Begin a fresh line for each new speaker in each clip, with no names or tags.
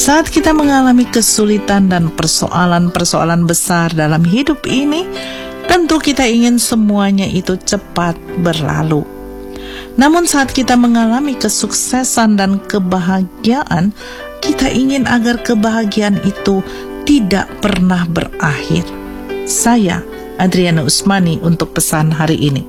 Saat kita mengalami kesulitan dan persoalan-persoalan besar dalam hidup ini, tentu kita ingin semuanya itu cepat berlalu. Namun saat kita mengalami kesuksesan dan kebahagiaan, kita ingin agar kebahagiaan itu tidak pernah berakhir. Saya, Adriana Usmani, untuk pesan hari ini.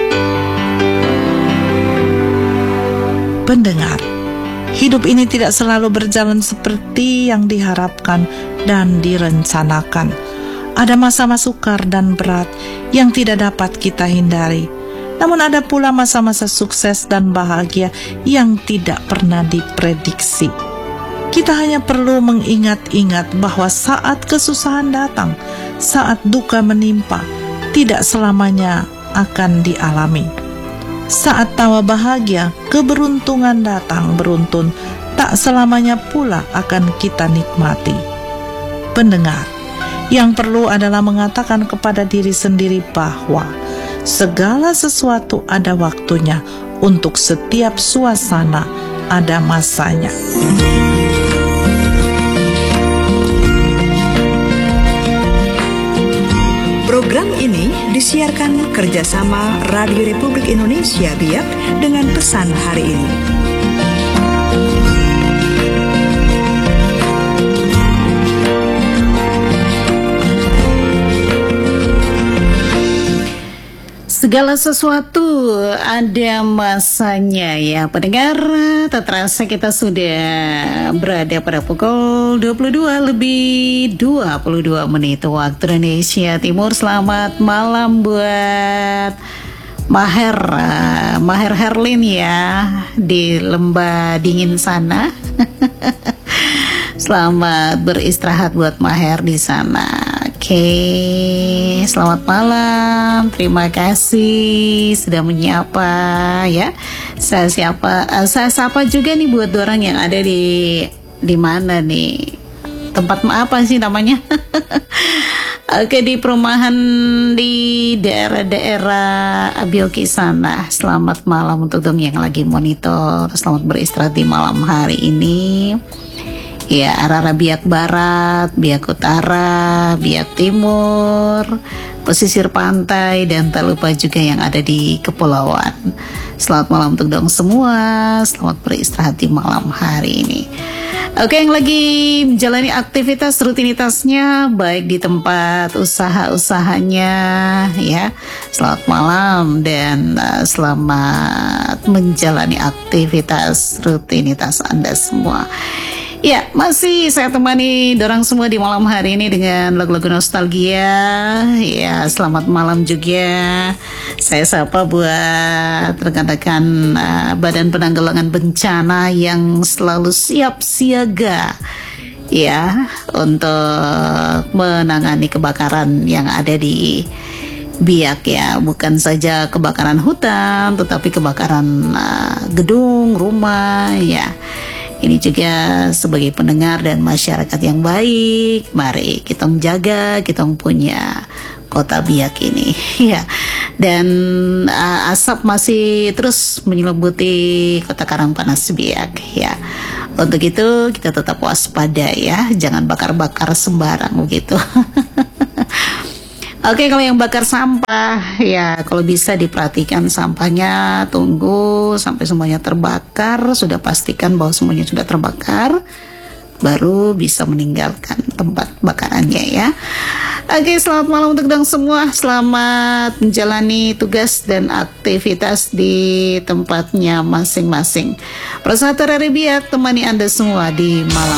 Pendengar, hidup ini tidak selalu berjalan seperti yang diharapkan dan direncanakan. Ada masa-masa sukar dan berat yang tidak dapat kita hindari. Namun ada pula masa-masa sukses dan bahagia yang tidak pernah diprediksi. Kita hanya perlu mengingat-ingat bahwa saat kesusahan datang, saat duka menimpa, tidak selamanya akan dialami. Saat tawa bahagia, keberuntungan datang beruntun, tak selamanya pula akan kita nikmati. Pendengar, yang perlu adalah mengatakan kepada diri sendiri bahwa segala sesuatu ada waktunya, untuk setiap suasana ada masanya.
Program ini disiarkan kerjasama Radio Republik Indonesia Biak dengan pesan hari ini.
Segala sesuatu ada masanya ya pendengar. Tak terasa kita sudah berada pada pukul 22 lebih 22 menit waktu Indonesia Timur. Selamat malam buat Maher Herlin ya di lembah dingin sana. Selamat beristirahat buat Maher di sana. Oke, selamat malam. Terima kasih sudah menyapa ya. Saya sapa juga nih buat orang yang ada di mana nih? Tempat apa sih namanya? Oke, di perumahan di daerah-daerah Abioki sana. Selamat malam untuk dong yang lagi monitor. Selamat beristirahat di malam hari ini. Ya, arah Biak Barat, Biak Utara, Biak Timur, pesisir pantai, dan tak lupa juga yang ada di kepulauan. Selamat malam untuk dong semua. Selamat beristirahat di malam hari ini. Oke, yang lagi menjalani aktivitas rutinitasnya baik di tempat usaha-usahanya ya. Selamat malam dan selamat menjalani aktivitas rutinitas Anda semua. Ya, masih saya temani dorang semua di malam hari ini dengan lagu-lagu nostalgia. Ya, selamat malam juga. Saya sapa buat rekan-rekan Badan Penanggulangan Bencana yang selalu siap siaga ya untuk menangani kebakaran yang ada di Biak ya. Bukan saja kebakaran hutan, tetapi kebakaran gedung, rumah ya. Ini juga sebagai pendengar dan masyarakat yang baik, mari kita menjaga, kita punya kota Biak ini ya. Dan asap masih terus menyelimuti kota Karangpanas Biak ya. Untuk itu kita tetap waspada ya, jangan bakar-bakar sembarang begitu. Oke, kalau yang bakar sampah ya, kalau bisa diperhatikan sampahnya, tunggu sampai semuanya terbakar, sudah pastikan bahwa semuanya sudah terbakar, baru bisa meninggalkan tempat bakarannya ya. Oke, selamat malam untuk dong semua. Selamat menjalani tugas dan aktivitas di tempatnya masing-masing. Persatu dari Biak temani Anda semua di malam